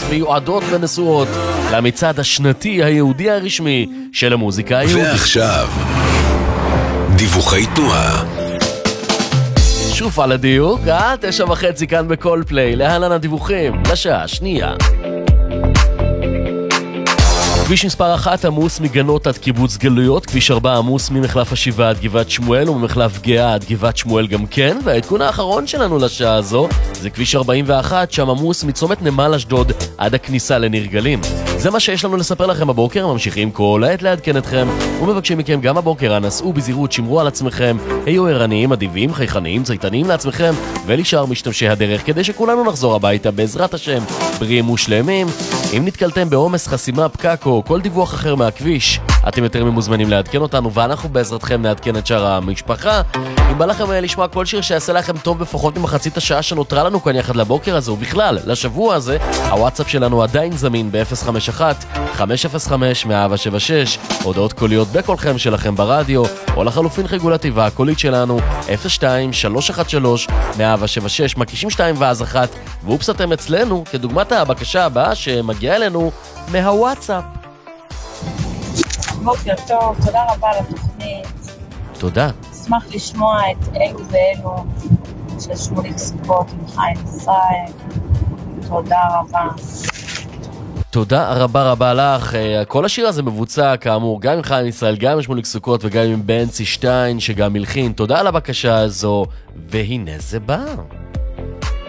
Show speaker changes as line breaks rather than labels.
מיועדות ונשואות למצעד השנתי היהודי הרשמי של המוזיקה היהודית.
ועכשיו, דיווחי תנועה.
שוב על הדיוק, 9:30 כאן בכל פליי, להלן הדיווחים, לשעה השנייה. כביש מספר 1 עמוס מגנות עד קיבוץ גלויות, כביש 4 עמוס ממחלף השבעה עד גבעת שמואל וממחלף גאה עד גבעת שמואל גם כן, והעדכון האחרון שלנו לשעה הזו זה כביש 41 שם עמוס מצומת נמל אשדוד עד הכניסה לנרגלים. זה מה שיש לנו לספר לכם הבוקר, ממשיכים כל העת לעדכן אתכם ומבקשים מכם גם הבוקר, נסעו בזהירות, שמרו על עצמכם, היו ערניים, אדיבים, חייכניים, צייתניים לעצמכם ולשאר משתמשי הדרך כדי שכולנו נחזור הביתה בעזרת השם בריאים ושלמים. אם נתקלתם בעומס, חסימה, פקק או כל דיווח אחר מהכביש, אתם יותר ממוזמנים לעדכן אותנו ואנחנו בעזרתכם נעדכן את שאר המשפחה. אם בא לכם לשמוע כל שיר שיעשה לכם טוב בפחות ממחצית השעה שנותרה לנו כאן יחד לבוקר הזה ובכלל לשבוע הזה, הוואטסאפ שלנו עדיין זמין ב-051-505-176, הודעות קוליות בקולכם שלכם ברדיו או לחלופין חיגול התיבה הקולית שלנו 02-313-176, מקישים 2 ואז 1 ואופסתם אצלנו כדוגמת הבקשה הבאה שמגיעה אלינו מהוואטסאפ.
בוקר טוב, תודה רבה על התוכנית.
תודה.
אשמח לשמוע את אלו ואלו של שמוליק סוכות עם חיים ישראל. תודה רבה.
תודה רבה לך. כל השיר הזה מבוצע כאמור גם עם חיים ישראל, גם עם שמוליק סוכות וגם עם בנצי שטיין שגם מלחין. תודה על הבקשה הזו, והנה זה בא.